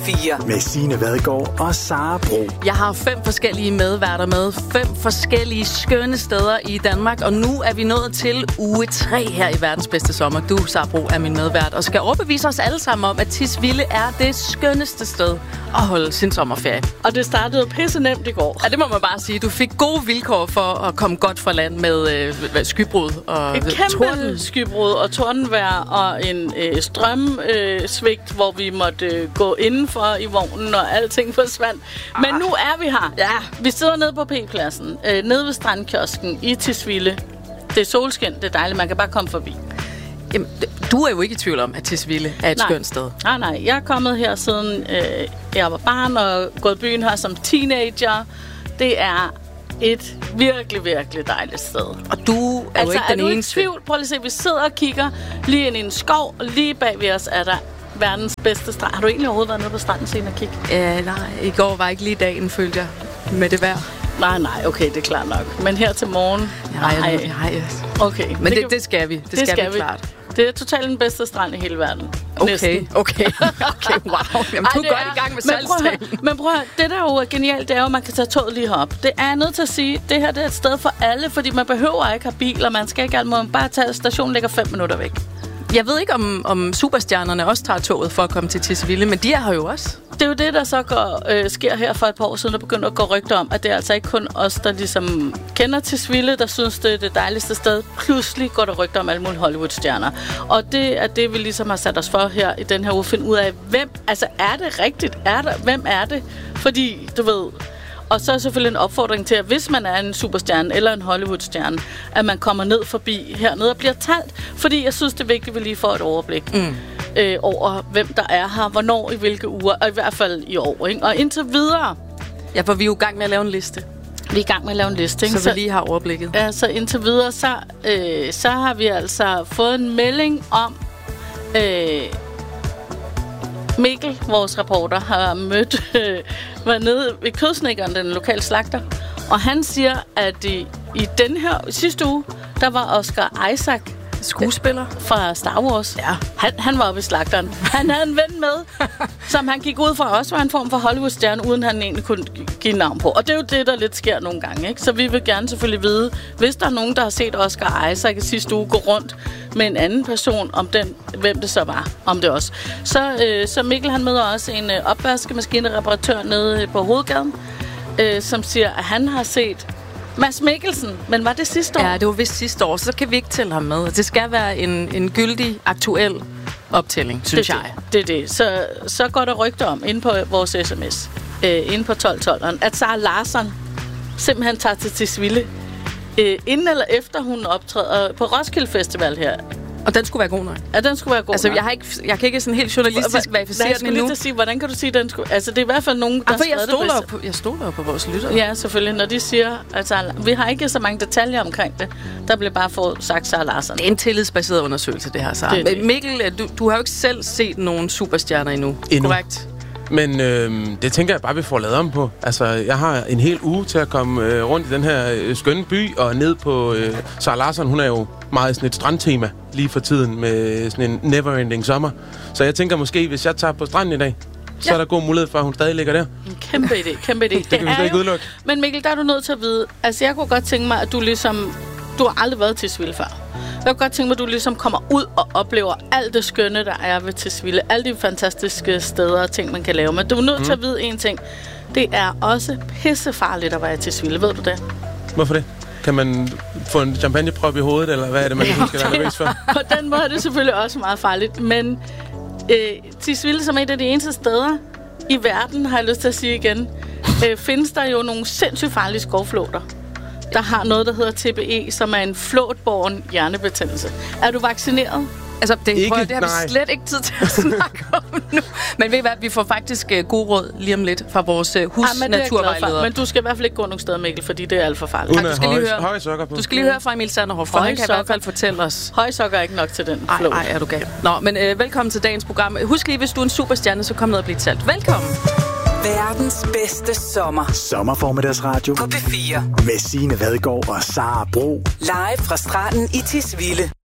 P4. Med Signe Vadgaard og Sara Bro. Jeg har 5 forskellige medværter med. 5 forskellige skønne steder i Danmark. Og nu er vi nået til uge 3 her i verdens bedste sommer. Du, Sara Bro, er min medvært og skal overbevise os alle sammen om, at Tisvilde er det skønneste sted at holde sin sommerferie. Og det startede pisse nemt i går. Ja, det må man bare sige. Du fik gode vilkår for at komme godt fra land med skybrud og et kæmpe skybrud og tordenvejr og en strømsvigt, hvor vi måtte gå indenfor i vognen, og alting forsvandt. Men nu er vi her. Ja. Vi sidder nede på P-pladsen, nede ved strandkiosken i Tisvilde. Det er solskin, det er dejligt, man kan bare komme forbi. Jamen, du er jo ikke i tvivl om, at Tisvilde er et skønt sted. Nej. Jeg er kommet her siden jeg var barn og gået byen her som teenager. Det er et virkelig, virkelig dejligt sted. Og du er jo ikke den eneste. Altså, er du i tvivl? Prøv lige at se, vi sidder og kigger lige ind i en skov, og lige bag ved os er der verdens bedste strand. Har du egentlig overhovedet været nede på stranden siden og kigge? Nej, i går var ikke lige dagen, følte jeg, med det vejr. Nej, okay, det er klart nok. Men her til morgen... Nej. Okay. Men det skal vi. Det skal vi klart. Det er totalt den bedste strand i hele verden. Okay, wow. Jamen, du er godt i gang med salgstalen. Men prøv at høre, det der jo er genialt, det er jo, at man kan tage toget lige herop. Det er jeg nødt til at sige, det her det er et sted for alle, fordi man behøver ikke have bil, og man skal ikke alt, man bare tage stationen ligger 5 minutter væk. Jeg ved ikke, om superstjernerne også tager toget for at komme til Tisvilde, men de er her jo også. Det er jo det, der så sker her for et par år siden, der begynder at gå rygter om, at det er altså ikke kun os, der ligesom kender Tisvilde, der synes, det er det dejligste sted. Pludselig går der rygter om alle mulige Hollywood-stjerner. Og det er det, vi ligesom har sat os for her i den her uge, finde ud af, hvem, altså er det rigtigt? Hvem er det? Fordi, du ved... Og så er selvfølgelig en opfordring til, at hvis man er en superstjerne eller en Hollywood-stjerne, at man kommer ned forbi hernede og bliver talt. Fordi jeg synes, det er vigtigt, at vi lige får et overblik over, hvem der er her, hvornår, i hvilke uger, og i hvert fald i år. Ikke? Og indtil videre... Ja, for vi er jo i gang med at lave en liste. Vi er i gang med at lave en liste, ikke? Så vi lige har overblikket. Ja, så indtil videre, så har vi altså fået en melding om... Mikkel, vores reporter, har været nede ved Kødsnedkeren, den lokale slagter. Og han siger, at i den her sidste uge, der var Oscar Isaac, skuespiller fra Star Wars. Ja. Han var oppe i slagteren. Han havde en ven med, som han gik ud fra også var en form for Hollywood-stjerne, uden han egentlig kunne give navn på. Og det er jo det, der lidt sker nogle gange. Ikke? Så vi vil gerne selvfølgelig vide, hvis der er nogen, der har set Oscar Isaac i sidste uge gå rundt med en anden person, om hvem det så var, om det også. Så Mikkel, han møder også en opvaskemaskinereparatør nede på Hovedgaden, som siger, at han har set Mads Mikkelsen, men var det sidste år? Ja, det var vist sidste år, så kan vi ikke tælle ham med. Det skal være en gyldig, aktuel optælling, synes jeg. Det er det. Så går der rygter om, inde på vores sms, inde på 1212'eren, at Sara Larsson simpelthen tager til Tisvilde, inden eller efter hun optræder på Roskilde Festival her. Og den skulle være god nok? Ja, den skulle være god nok. Jeg kan ikke sådan helt journalistisk verificere den endnu. Sige, hvordan kan du sige, den skulle... Altså, det er i hvert fald nogen, der har skrevet det. Jeg stoler jo på vores lyttere. Ja, selvfølgelig. Når de siger... Altså, vi har ikke så mange detaljer omkring det. Der bliver bare fået sagt Sara Larsson. Det er en tillidsbaseret undersøgelse, det her, Sara. Men Mikkel, du har jo ikke selv set nogen superstjerner endnu. Korrekt? Men det tænker jeg bare, vi får lavet om på. Altså, jeg har en hel uge til at komme rundt i den her skønne by og ned på... Sara Larsson, hun er jo meget sådan et strandtema lige for tiden med sådan en never-ending sommer. Så jeg tænker måske, hvis jeg tager på stranden i dag, så er der god mulighed for, at hun stadig ligger der. En kæmpe idé. Det kan vi slet ikke udelukke. Men Mikkel, der er du nødt til at vide... Altså, jeg kunne godt tænke mig, at du ligesom... Du har aldrig været til Tisvilde før. Jeg kunne godt tænke mig, at du ligesom kommer ud og oplever alt det skønne, der er ved Tisvilde. Alle de fantastiske steder og ting, man kan lave. Men du er nødt til at vide en ting. Det er også pissefarligt at være i Tisvilde. Ved du det? Hvorfor det? Kan man få en champagneprop i hovedet, eller hvad er det, man skal være nervøs for? På den måde er det selvfølgelig også meget farligt. Men Tisvilde, som er et af de eneste steder i verden, har jeg lyst til at sige igen, findes der jo nogle sindssygt farlige skovflåter, der har noget, der hedder TBE, som er en flåtbåren hjernebetændelse. Er du vaccineret? Altså, det har vi slet ikke tid til at snakke om nu. Men ved I hvad, vi får faktisk god råd lige om lidt fra vores husnaturvejleder. Men du skal i hvert fald ikke gå nogen steder, Mikkel, fordi det er alt for farligt. Høje sokker på. Du skal lige høre fra Emil Sanderhoff, for han kan i hvert fald fortælle os. Høje sokker er ikke nok til den flåt. Nej, er du gal. Nå, men velkommen til dagens program. Husk lige, hvis du er en superstjerne, så kom ned og bliv talt. Velkommen. Verdens bedste sommer. Sommerformiddagsradio på P4. Med Signe Vadgaard og Sara Bro. Live fra stranden i Tisvilde.